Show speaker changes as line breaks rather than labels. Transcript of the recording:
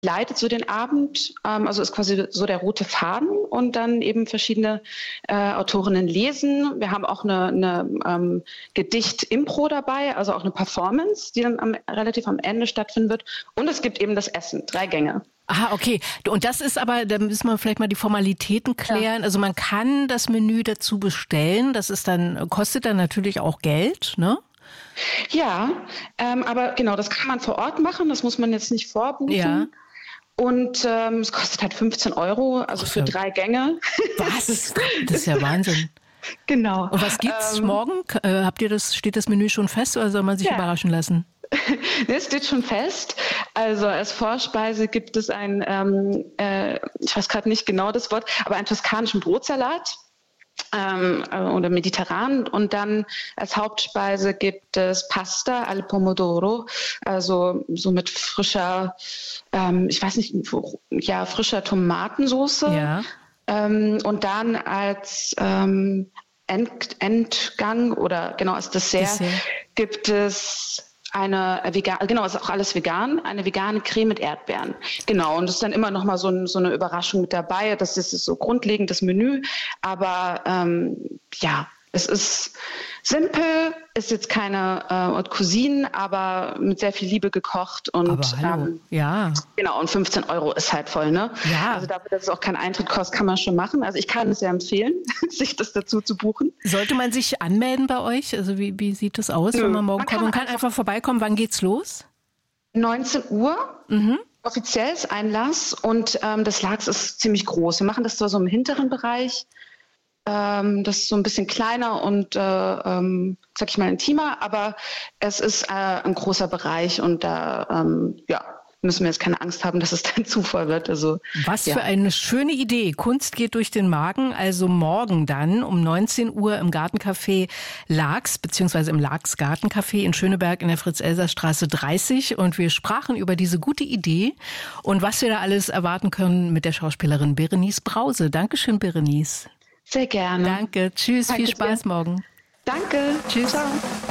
leitet so den Abend, also ist quasi so der rote Faden und dann eben verschiedene Autorinnen lesen. Wir haben auch eine Gedicht-Impro dabei, also auch eine Performance, die dann relativ am Ende stattfinden wird. Und es gibt eben das Essen, 3 Gänge.
Aha, okay. Und das ist aber, da müssen wir vielleicht mal die Formalitäten klären. Ja. Also man kann das Menü dazu bestellen, kostet dann natürlich auch Geld, ne?
Ja, aber genau, das kann man vor Ort machen, das muss man jetzt nicht vorbuchen. Ja. Und es kostet halt 15 €, also für 3 Gänge.
Was? Das ist ja Wahnsinn.
Genau.
Und was gibt's morgen? Steht das Menü schon fest oder soll man sich überraschen lassen?
Das steht schon fest. Also als Vorspeise gibt es einen, ich weiß gerade nicht genau das Wort, aber einen toskanischen Brotsalat. Oder mediterran, und dann als Hauptspeise gibt es Pasta al Pomodoro, also so mit frischer, ich weiß nicht, frischer Tomatensauce. Ja. Und dann als Endgang oder genau als Dessert gibt es ist auch alles vegan, eine vegane Creme mit Erdbeeren. Genau, und das ist dann immer noch mal so eine Überraschung mit dabei. Das ist so grundlegend das Menü, aber es ist simpel, ist jetzt keine Haute Cuisine, aber mit sehr viel Liebe gekocht und genau, und 15 € ist halt voll, ne? Ja. Also dafür, dass es auch keinen Eintritt kostet, kann man schon machen. Also ich kann es sehr empfehlen, sich das dazu zu buchen.
Sollte man sich anmelden bei euch? Also wie sieht das aus, wenn man morgen kommt? Man kann einfach vorbeikommen. Wann geht's los?
19 Uhr. Mhm. Offiziell ist Einlass, und das Laax ist ziemlich groß. Wir machen das so im hinteren Bereich. Das ist so ein bisschen kleiner und, sag ich mal, intimer, aber es ist ein großer Bereich, und da müssen wir jetzt keine Angst haben, dass es dann zu voll wird. Also,
was für eine schöne Idee. Kunst geht durch den Magen. Also morgen dann um 19 Uhr im Gartencafé Laax, beziehungsweise im Laax Gartencafé in Schöneberg in der Fritz-Elser-Straße 30. Und wir sprachen über diese gute Idee und was wir da alles erwarten können mit der Schauspielerin Berenice Brause. Dankeschön, Berenice.
Sehr gerne.
Danke. Tschüss. Danke, viel Spaß morgen.
Danke.
Tschüss.
Ciao.